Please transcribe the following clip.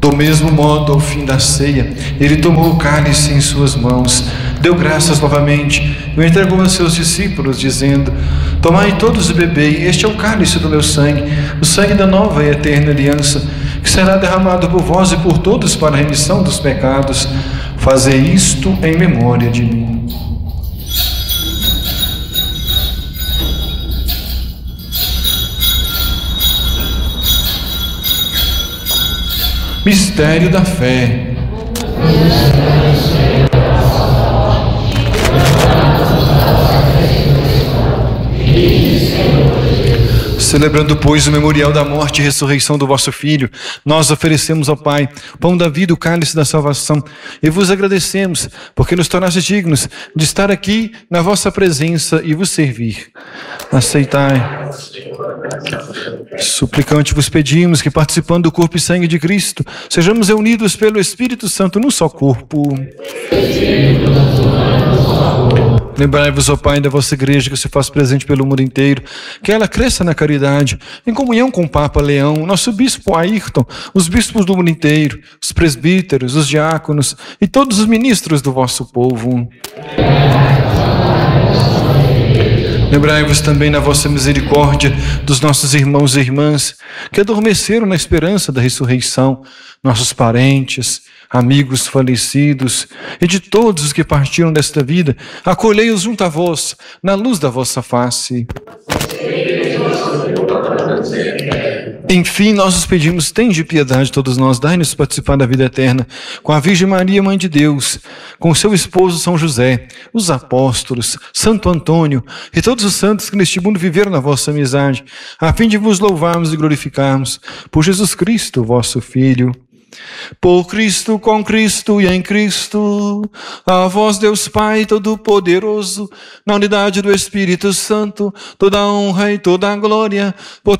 Do mesmo modo, ao fim da ceia, ele tomou o cálice em suas mãos, deu graças novamente e o entregou a seus discípulos, dizendo: tomai todos e bebei, este é o cálice do meu sangue, o sangue da nova e eterna aliança, que será derramado por vós e por todos para a remissão dos pecados. Fazei isto em memória de mim. Mistério da fé. Celebrando, pois, o memorial da morte e ressurreição do vosso Filho, nós oferecemos ao Pai o pão da vida, o cálice da salvação, e vos agradecemos, porque nos tornastes dignos de estar aqui na vossa presença e vos servir. Aceitai. Suplicante vos pedimos que, participando do corpo e sangue de Cristo, sejamos reunidos pelo Espírito Santo num só corpo. Lembrai-vos, ó Pai, da vossa igreja que se faz presente pelo mundo inteiro, que ela cresça na caridade, em comunhão com o Papa Leão, nosso bispo Ayrton, os bispos do mundo inteiro, os presbíteros, os diáconos e todos os ministros do vosso povo. Lembrai-vos também na vossa misericórdia dos nossos irmãos e irmãs que adormeceram na esperança da ressurreição, nossos parentes, amigos falecidos e de todos os que partiram desta vida, acolhei-os junto a vós, na luz da vossa face. Enfim, nós os pedimos, tende piedade todos nós, dai-nos participar da vida eterna, com a Virgem Maria, Mãe de Deus, com seu esposo São José, os apóstolos, Santo Antônio e todos os santos que neste mundo viveram na vossa amizade, a fim de vos louvarmos e glorificarmos, por Jesus Cristo, vosso Filho. Por Cristo, com Cristo e em Cristo, a vós Deus Pai Todo-Poderoso, na unidade do Espírito Santo, toda a honra e toda a glória, por